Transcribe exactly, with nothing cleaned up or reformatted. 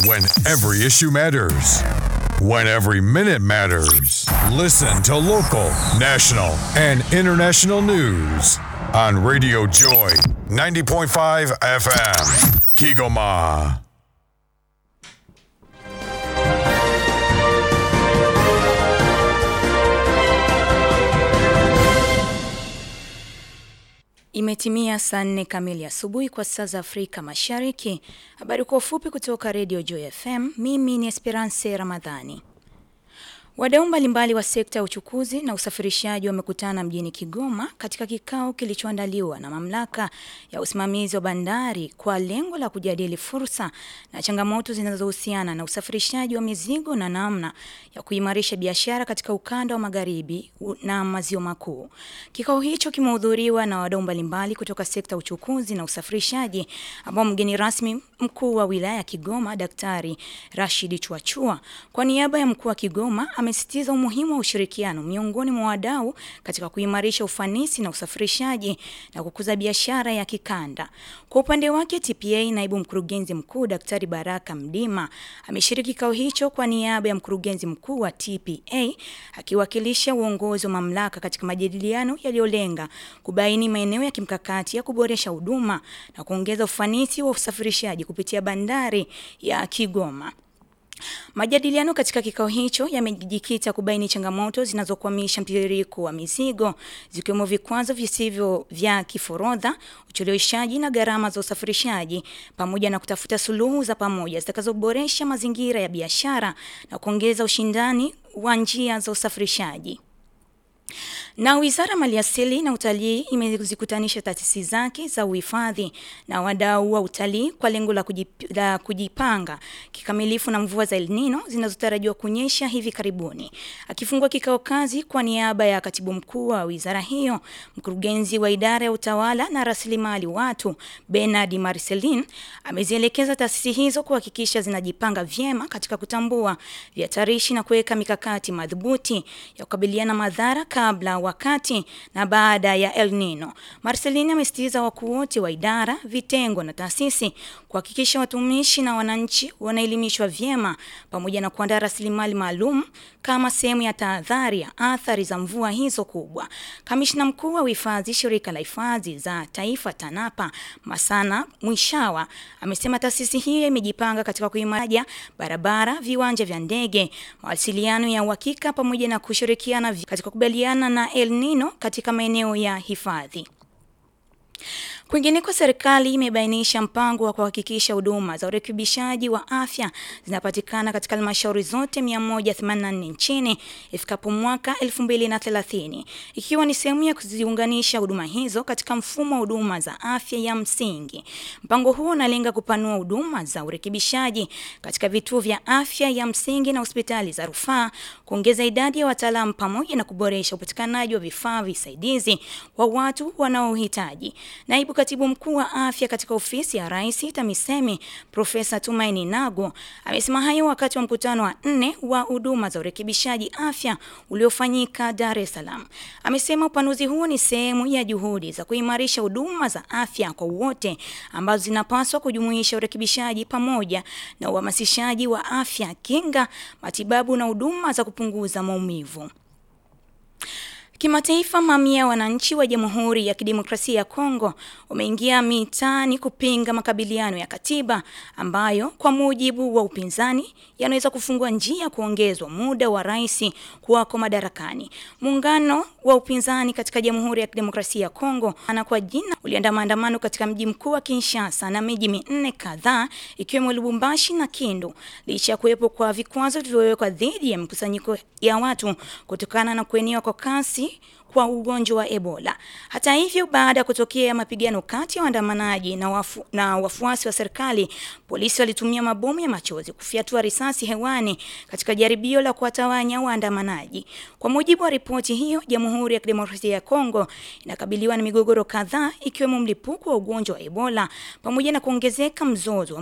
When every issue matters. When every minute matters. Listen to local, national, and international news on Radio Joy ninety point five F M. Kigoma. Imetimia saa nne kamili asubuhi kwa saa za Afrika Mashariki. Habari kwa ufupi kutoka Radio Joy F M. Mimi ni Esperance Ramadhani. Wadau mbalimbali wa sekta ya uchukuzi na usafirishaji wamekutana mjini Kigoma katika kikao kilichoandaliwa na mamlaka ya usimamizi wa bandari kwa lengo la kujadili fursa na changamoto zinazohusiana na usafirishaji wa mizigo na namna ya kuimarisha biashara katika ukanda wa magharibi na maziwa makuu. Kikao hicho kimehudhuriwa na wadau mbalimbali kutoka sekta ya uchukuzi na usafirishaji, ambao mgeni rasmi mkuu wa wilaya ya Kigoma Daktari Rashid Chwachua kwa niaba ya mkuu wa Kigoma amesisitiza umuhimu wa ushirikiano miongoni mwa wadau katika kuimarisha ufanisi na usafirishaji na kukuza biashara ya kikanda. Kwa upande wake, T P A naibu mkurugenzi mkuu Daktari Baraka Mdima ameshiriki kikao hicho kwa niaba ya mkurugenzi mkuu wa T P A, akiwakilisha uongozi wa mamlaka katika majadiliano yaliyolenga kubaini maeneo ya kimkakati ya kuboresha huduma na kuongeza ufanisi wa usafirishaji kupitia bandari ya Kigoma. Majadiliano katika kikao hicho yamejikita kubaini changamoto zinazokwamisha mtiririko wa mizigo, zikiwemo vikwazo visivyo vya kiforodha, ucheleweshaji na gharama za usafirishaji, pamoja na kutafuta suluhu za pamoja zitakazoboresha mazingira ya biashara na kuongeza ushindani wa njia za usafirishaji. Na Wizara Maliasili na Utalii imezikutanisha taasisi zake za uhifadhi na wadau wa utalii kwa lengo la, kujip, la kujipanga kikamilifu na mvua za El Nino zinazotarajiwa kunyesha hivi karibuni. Akifungua kikao kazi kwa niaba ya katibu mkuu wa wizara hiyo, mkurugenzi wa idara ya utawala na rasilimali watu Bernard Marcelin amezielekeza taasisi hizo kuhakikisha zinajipanga vyema katika kutambua vihatarishi na kuweka mikakati madhubuti ya kukabiliana madhara kabla, wakati na baada ya El Nino. Marcelina amesisitiza wakuu wote wa idara, vitengo na taasisi kuhakikisha watumishi na wananchi wanaelimishwa vyema pamoja na kuandaa rasilimali maalum kama sehemu ya tahadhari ya athari za mvua hizo kubwa. Kamishna mkuu wa uhifadhi shirika la hifadhi za taifa TANAPA Masana Mwishawa amesema taasisi hiyo imejipanga katika kuimarisha barabara, viwanja vya ndege, mawasiliano ya uhakika pamoja na kushirikiana katika kukabiliana na El Nino katika maeneo ya hifadhi. Kwingineko, serikali imebainisha mpango wa kuhakikisha huduma za urekebishaji wa afya zinapatikana katika halmashauri zote mia moja themanini na nne nchini ifikapo mwaka elfu mbili na thelathini, ikiwa ni sehemu ya kuziunganisha huduma hizo katika mfumo wa huduma za afya ya msingi. Mpango huo unalenga kupanua huduma za urekebishaji katika vituo vya afya ya msingi na hospitali za rufaa, kuongeza idadi ya wataalamu pamoja na kuboresha upatikanaji wa vifaa visaidizi kwa watu wanaohitaji. Naibu Katibu Mkuu wa Afya katika ofisi ya Rais TAMISEMI, Profesa Tumaini Nago, amesema hayo wakati wa mkutano wa nne wa huduma za urekebishaji afya uliofanyika Dar es Salaam. Amesema upanuzi huo ni sehemu ya juhudi za kuimarisha huduma za afya kwa wote ambazo zinapaswa kujumuisha urekebishaji pamoja na uhamasishaji wa afya, kinga, matibabu na huduma za kupunguza maumivu. Kimataifa, mamia wananchi wa Jamhuri ya Kidemokrasia ya Kongo wameingia mitaani kupinga makabiliano ya katiba ambayo kwa mujibu wa upinzani yanaweza kufungua njia kuongezwa muda wa rais kuwako madarakani. Muungano wa upinzani katika Jamhuri ya Kidemokrasia ya Kongo ana kwa jina uliandaa maandamano katika mji mkuu wa Kinshasa na miji minne kadhaa ikiwemo Lubumbashi na Kindu, licha ya kuwepo kwa vikwazo vilivyowekwa dhidi ya mkusanyiko ya watu kutokana na kuenea kwa kasi kwa ugonjwa wa Ebola. Hata hivyo, baada ya kutokea mapigano kati ya waandamanaji na, wafu, na wafuasi wa serikali, polisi walitumia mabomu ya machozi kufyatua risasi hewani katika jaribio la kuwatawanya waandamanaji. Kwa mujibu wa ripoti hiyo, Jamhuri ya Kidemokrasia ya Kongo inakabiliwa na migogoro kadhaa ikiwemo mlipuko wa ugonjwa wa Ebola pamoja na kuongezeka mzozo